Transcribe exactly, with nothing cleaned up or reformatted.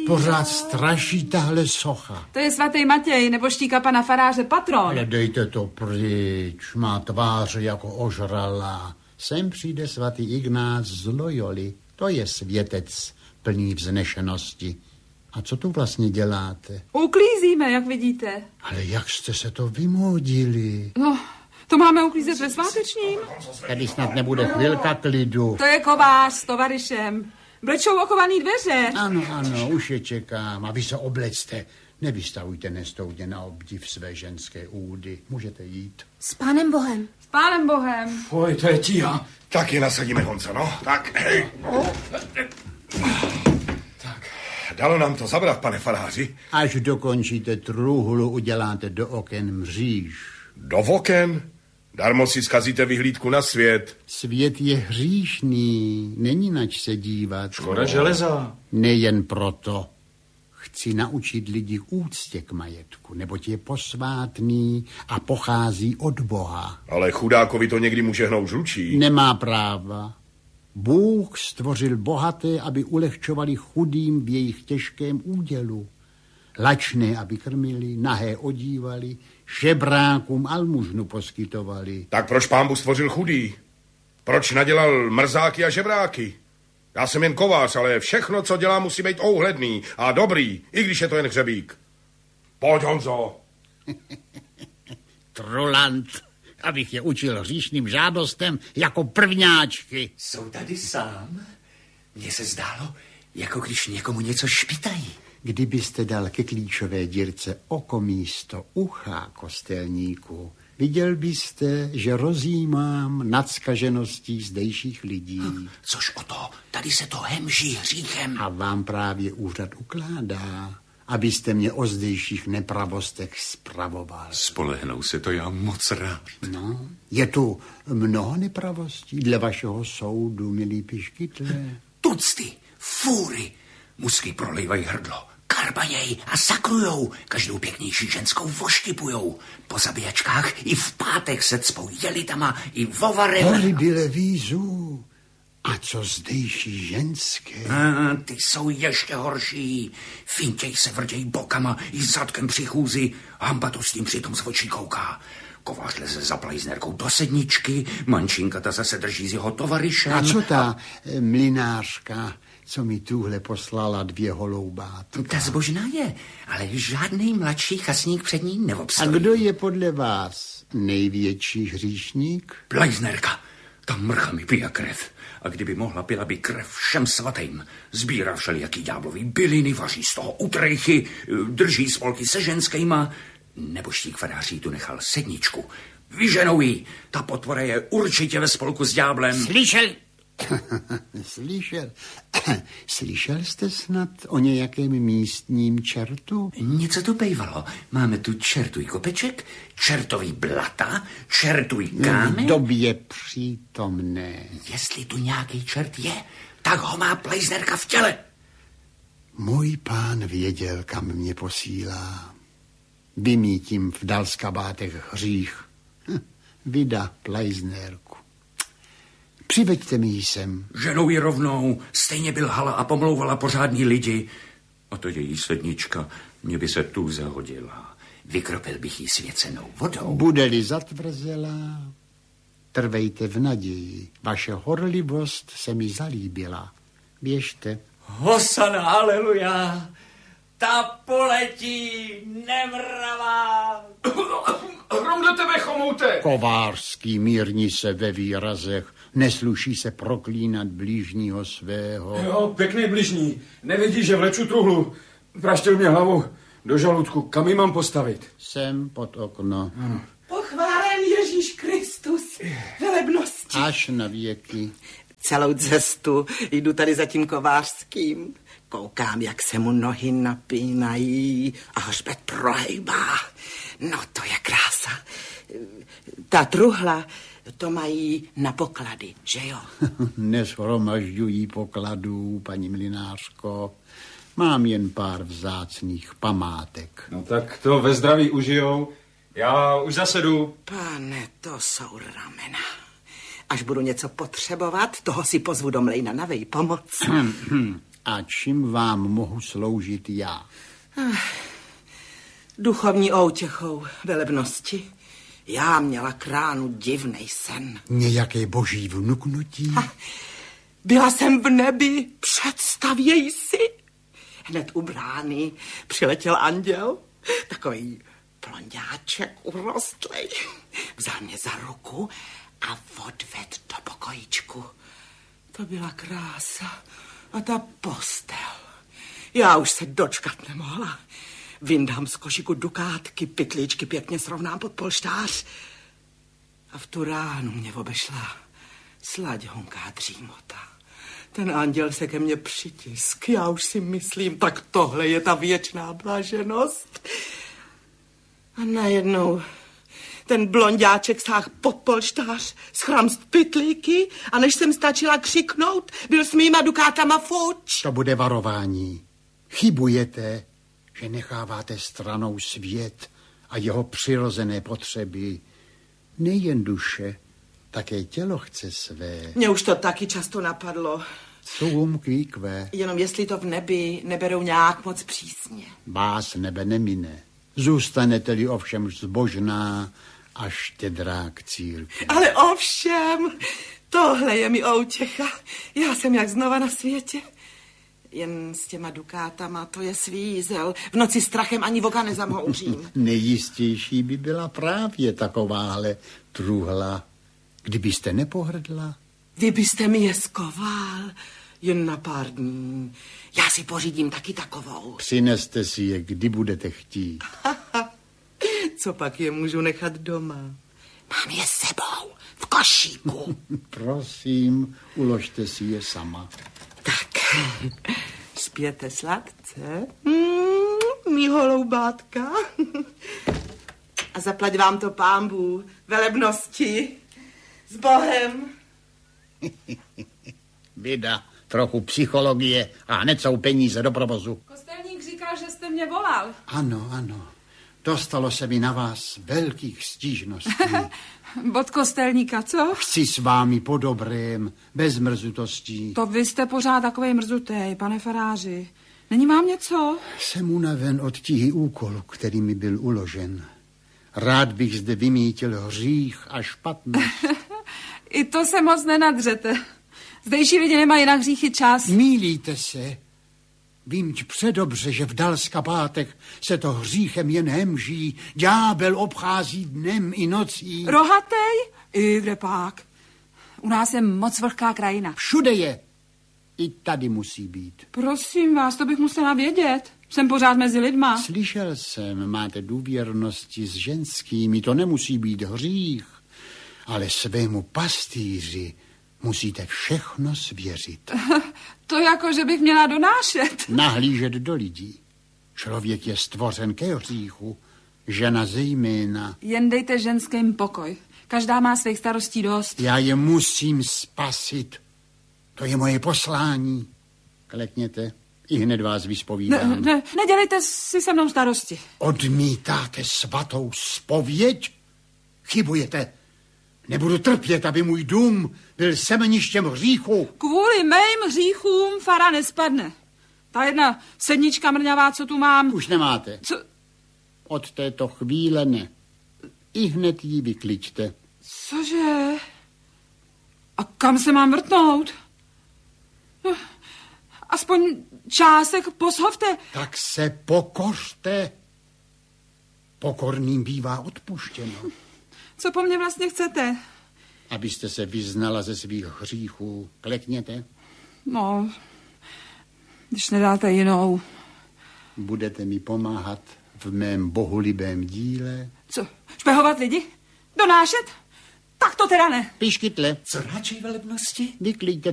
Pořád straší tahle socha. To je svatý Matěj, nebo štíka pana faráře patron. Ale dejte to pryč, má tvář jako ožralá. Sem přijde svatý Ignác z Loyoli. To je světec plný vznešenosti. A co tu vlastně děláte? Uklízíme, jak vidíte. Ale jak jste se to vymodili? No, to máme uklízet ve svátečním. Tady snad nebude chvilka klidu. To je kovář s tovaryšem. Blečou okovaný dveře. Ano, ano, už je čekám. A vy se oblecte. Nevystavujte nestoudně na obdiv své ženské údy. Můžete jít. S pánem Bohem. S pánem Bohem. Fuj, to je tíha. Tak je nasadíme, Honco, no. Tak, hej. Tak. Dalo nám to zabrat, pane faráři. Až dokončíte truhlu, uděláte do oken mříž. Do oken? Darmo si zkazíte vyhlídku na svět. Svět je hříšný, není nač se dívat. Škoda železa. Nejen proto. Chci naučit lidi úctě k majetku, neboť je posvátný a pochází od Boha. Ale chudákovi to někdy může hnout žlučí. Nemá práva. Bůh stvořil bohaté, aby ulehčovali chudým v jejich těžkém údělu. Lačné, aby krmili, nahé odívali, šebrákům almužnu poskytovali. Tak proč pán Bůh stvořil chudý? Proč nadělal mrzáky a žebráky? Já jsem jen kovář, ale všechno, co dělá, musí být ouhledný a dobrý, i když je to jen hřebík. Pojď, Honzo. Trulant, abych je učil hříšným žádostem jako prvňáčky. Jsou tady sám? Mně se zdálo, jako když někomu něco špitají. Kdybyste dal ke klíčové dírce oko místo ucha, kostelníku, viděl byste, že rozjímám nad zkažeností zdejších lidí. Hm, což o to, tady se to hemží hříchem. A vám právě úřad ukládá, abyste mě o zdejších nepravostech spravoval. Spolehnou se to já moc rád. No, je tu mnoho nepravostí dle vašeho soudu, milý piškytle. Tucty, fůry, musky prolejvají hrdlo, karbaněj a sakrujou, každou pěknější ženskou voštipujou. Po zabíjačkách i v pátek se cpou jelitama i vovarem. Hory byle vízu. A co zdejší ženské? A, ty jsou ještě horší. Fintěj se vrděj bokama i zadkem při chůzi. Hamba to s tím přitom z očí kouká. Kovář leze za plejznerkou do sedničky, mančinka ta zase drží z jeho tovaryšem. A co ta e, mlinářka, co mi tuhle poslala dvě holoubátka? Ta zbožná je, ale žádný mladší chasník před ní neobstojí. A kdo je podle vás největší hříšník? Plejznerka. Ta mrcha mi pije krev. A kdyby mohla, pila by krev všem svatým. Sbírá všelijaký ďáblový byliny, vaří z toho utrejchy, drží spolky se ženskýma. Nebožtík faráří tu nechal sedničku. Vyženou jí. Ta potvora je určitě ve spolku s ďáblem. Slyšel? Slyšel. Slyšel jste snad o nějakém místním čertu? Něco tu bejvalo. Máme tu čertuj kopeček, čertový blata, čertuj kámen. V době přítomné. Jestli tu nějaký čert je, tak ho má plejznerka v těle. Můj pán věděl, kam mě posílá. Vymítím v dalskabátech hřích. Hm, vida plejznerku. Přiveďte mi ji sem. Ženou ji rovnou, stejně byl hala a pomlouvala pořádní lidi. A to její sednička, mě by se tu zahodila. Vykropil bych jí svěcenou vodou. Bude-li zatvrzelá, trvejte v naději. Vaše horlivost se mi zalíbila. Běžte. Hosana, aleluja, ta poletí nemravá. Hrom do tebe, chomoute. Kovářský, mírni se ve výrazech. Nesluší se proklínat blížního svého. Jo, pěkný bližní. Nevidíš, že vleču truhlu. Praštil mě hlavou do žaludku. Kam ji mám postavit? Sem pod okno. Ano. Pochválen Ježíš Kristus, velebnosti. Až na věky. Celou cestu jdu tady za tím kovářským. Koukám, jak se mu nohy napínají a hřbet prohejbá. No, to je krása. Ta truhla, to mají na poklady, že jo? Neshromažďují pokladů, paní mlinářko. Mám jen pár vzácných památek. No tak to ve zdraví užijou. Já už zase jdu. Pane, to jsou ramena. Až budu něco potřebovat, toho si pozvu do mlejna na vej pomoc. A čím vám mohu sloužit já? Ach, duchovní outěchou, velebnosti. Já měla kránu divnej sen. Nějaké boží vnuknutí? Ha, byla jsem v nebi, představěj si. Hned u brány přiletěl anděl, takový blonďáček urostlej. Vzal mě za ruku a odved do pokojíčku. To byla krása. A ta postel. Já už se dočkat nemohla. Vyndám z košíku dukátky, pytlíčky pěkně srovnám pod polštář. A v tu ránu mě obešla slaďhonká dřímota. Ten anděl se ke mně přitisk. Já už si myslím, tak tohle je ta věčná blaženost. A najednou ten blonďáček sáhl pod polštář, schramst pytlíky a než jsem stačila křiknout, byl s mýma dukátama fuč. To bude varování. Chybujete, že necháváte stranou svět a jeho přirozené potřeby. Nejen duše, také tělo chce své. Mně už to taky často napadlo. Sum kvíkve. Jenom jestli to v nebi neberou nějak moc přísně. Vás nebe nemine. Zůstanete-li ovšem zbožná a štědrá k církvi. Ale ovšem, tohle je mi outěcha. Já jsem jak znova na světě. Jen s těma dukátama to je svízel. V noci strachem ani voka nezamhouřím. Nejistější by byla právě takováhle truhla. Kdybyste nepohrdla? Vy byste mi je skoval jen na pár dní. Já si pořídím taky takovou. Přineste si je, kdy budete chtít. Co pak je můžu nechat doma? Mám je sebou, v košíku. Prosím, uložte si je sama. Tak, spěte sladce, mm, mý holoubátka. A zaplať vám to pánbů, velebnosti, s Bohem. Vida, trochu psychologie a hned jsou peníze do provozu. Kostelník říkal, že jste mě volal. Ano, ano. Dostalo se mi na vás velkých stížností. Bod kostelníka, co? Chci s vámi po dobrém, bez mrzutostí. To vy jste pořád takovej mrzutej, pane faráři. Není vám něco? Jsem unaven od tíhy úkolu, který mi byl uložen. Rád bych zde vymítil hřích a špatnost. I to se moc nenadřete. Zdejší lidi nemají na hříchy čas. Mýlíte se. Vím předobře, že v Dalska pátek se to hříchem jen hemží. Ďábel obchází dnem i nocí. Rohatej? I kde pak? U nás je moc vlhká krajina. Všude je. I tady musí být. Prosím vás, to bych musela vědět. Jsem pořád mezi lidma. Slyšel jsem, máte důvěrnosti s ženskými, to nemusí být hřích, ale svému pastýři musíte všechno svěřit. To jako, že bych měla donášet. Nahlížet do lidí. Člověk je stvořen ke hříchu, žena zejména. Jen dejte ženským pokoj. Každá má svých starostí dost. Já je musím spasit. To je moje poslání. Klekněte, i hned vás vyspovídám. Ne, ne, nedělejte si se mnou starosti. Odmítáte svatou zpověď? Chybujete. Nebudu trpět, aby můj dům byl semeništěm hříchu. Kvůli mým hříchům fara nespadne. Ta jedna sednička mrňavá, co tu mám... Už nemáte. Co? Od této chvíle ne. I hned ji vykličte. Cože? A kam se mám vrtnout? Aspoň čásek poshovte. Tak se pokořte. Pokorným bývá odpuštěno. Co po mně vlastně chcete? Abyste se vyznala ze svých hříchů. Klekněte. No, když nedáte jinou. Budete mi pomáhat v mém bohulibém díle. Co, špehovat lidi? Donášet? Tak to teda ne. Piškytle. Co radši velebnosti? Vyklíďte